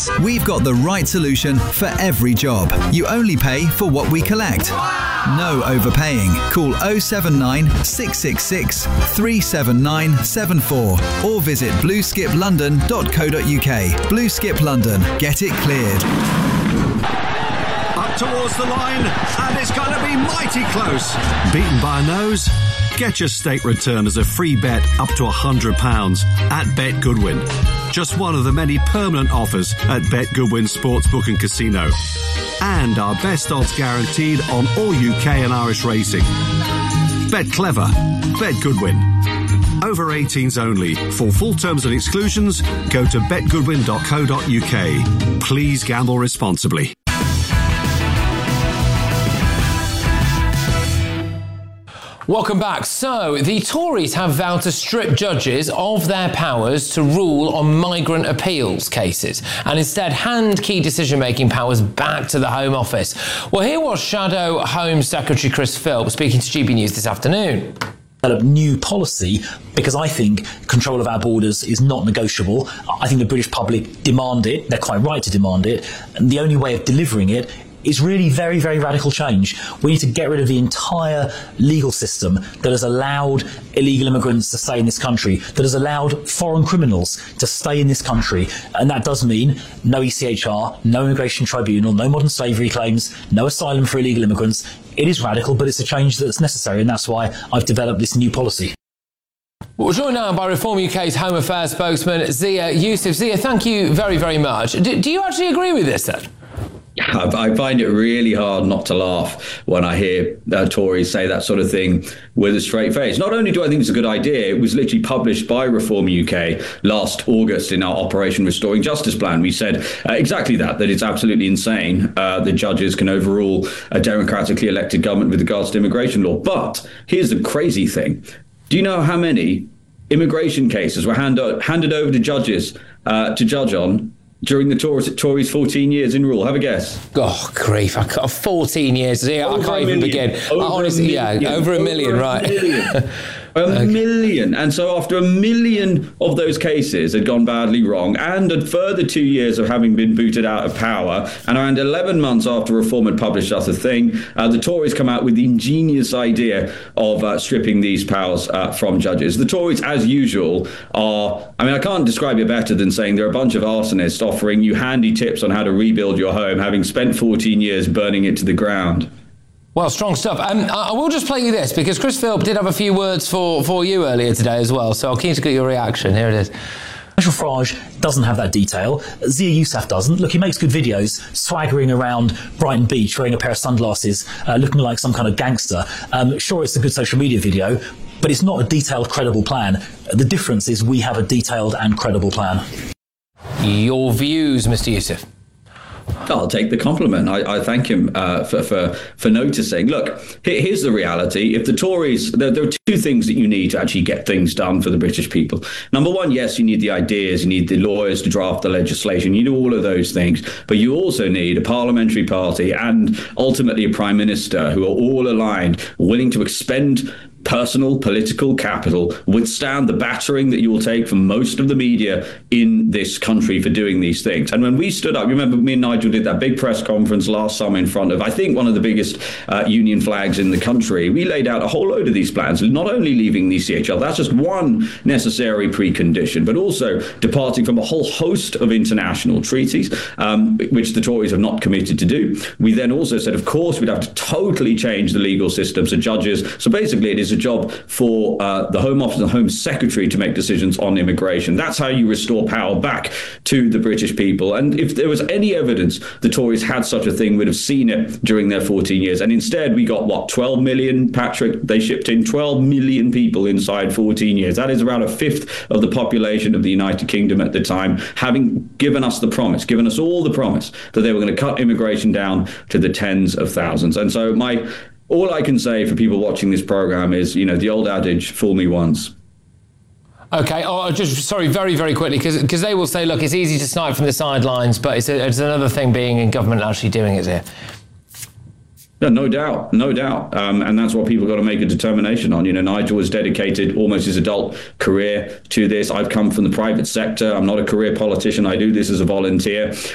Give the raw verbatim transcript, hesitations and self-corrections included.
Insurance. We've got the right solution for every job. You only pay for what we collect. No overpaying. Call oh seven nine, six six six, three seven nine seven four or visit blue skip london dot co dot uk. Blue Skip London. Get it cleared. Up towards the line, and it's going to be mighty close. Beaten by a nose? Get your state return as a free bet up to one hundred pounds at Bet Goodwin. Just one of the many permanent offers at Bet Goodwin Sportsbook and Casino. And our best odds guaranteed on all U K and Irish racing. Bet clever. Bet Goodwin. Over eighteens only. For full terms and exclusions, go to bet goodwin dot co dot uk. Please gamble responsibly. Welcome back. So, the Tories have vowed to strip judges of their powers to rule on migrant appeals cases and instead hand key decision-making powers back to the Home Office. Well, here was Shadow Home Secretary Chris Philp speaking to G B News this afternoon. Develop new policy because I think control of our borders is not negotiable. I think the British public demand it. They're quite right to demand it. And the only way of delivering it is really very, very radical change. We need to get rid of the entire legal system that has allowed illegal immigrants to stay in this country, that has allowed foreign criminals to stay in this country. And that does mean no E C H R, no immigration tribunal, no modern slavery claims, no asylum for illegal immigrants. It is radical, but it's a change that's necessary, and that's why I've developed this new policy. Well, we're joined now by Reform U K's Home Affairs spokesman, Zia Youssef. Zia, thank you very, very much. Do, do you actually agree with this, then? I find it really hard not to laugh when I hear uh, Tories say that sort of thing with a straight face. Not only do I think it's a good idea, it was literally published by Reform U K last August in our Operation Restoring Justice plan. We said uh, exactly that, that it's absolutely insane uh, that judges can overrule a democratically elected government with regards to immigration law. But here's the crazy thing. Do you know how many immigration cases were hand- handed over to judges uh, to judge on during the Tories, Tories fourteen years in rule? Have a guess. Oh, grief. I can't, fourteen years. Yeah, I can't even begin. Over Honestly, yeah, over a million, over right. A million. A Okay. million. And so after a million of those cases had gone badly wrong and a further two years of having been booted out of power, and around eleven months after Reform had published us a thing, uh, the Tories come out with the ingenious idea of uh, stripping these powers uh, from judges. The Tories, as usual, are, I mean, I can't describe it better than saying they're a bunch of arsonists offering you handy tips on how to rebuild your home, having spent fourteen years burning it to the ground. Well, strong stuff. Um, I will just play you this because Chris Philp did have a few words for, for you earlier today as well, so I'm keen to get your reaction. Here it is. Nigel Farage doesn't have that detail. Zia Youssef doesn't. Look, he makes good videos, swaggering around Brighton Beach, wearing a pair of sunglasses, uh, looking like some kind of gangster. Um, sure, it's a good social media video, but it's not a detailed, credible plan. The difference is we have a detailed and credible plan. Your views, Mister Youssef. I'll take the compliment. I, I thank him uh, for, for for noticing. Look, here, here's the reality. If the Tories, there, there are two things that you need to actually get things done for the British people. Number one, yes, you need the ideas, you need the lawyers to draft the legislation, you do all of those things, but you also need a parliamentary party and ultimately a prime minister who are all aligned, willing to expend personal political capital, withstand the battering that you will take from most of the media in this country for doing these things. And when we stood up, you remember me and Nigel did that big press conference last summer in front of, I think, one of the biggest uh, union flags in the country. We laid out a whole load of these plans, not only leaving the E C H R, that's just one necessary precondition, but also departing from a whole host of international treaties, um, which the Tories have not committed to do. We then also said, of course, we'd have to totally change the legal system so judges, so basically it is a job for uh, the Home Office and Home Secretary to make decisions on immigration. That's how you restore power back to the British people. And if there was any evidence the Tories had such a thing, we'd have seen it during their fourteen years. And instead, we got, what, twelve million, Patrick? They shipped in twelve million people inside fourteen years. That is around a fifth of the population of the United Kingdom at the time, having given us the promise, given us all the promise that they were going to cut immigration down to the tens of thousands. And so my all I can say for people watching this program is, you know, the old adage, fool me once. Okay, oh, just sorry, very, very quickly, because they will say, look, it's easy to snipe from the sidelines, but it's, a, it's another thing being in government and actually doing it here. No, no doubt, no doubt. Um, and that's what people got to make a determination on. You know, Nigel has dedicated almost his adult career to this. I've come from the private sector. I'm not a career politician. I do this as a volunteer.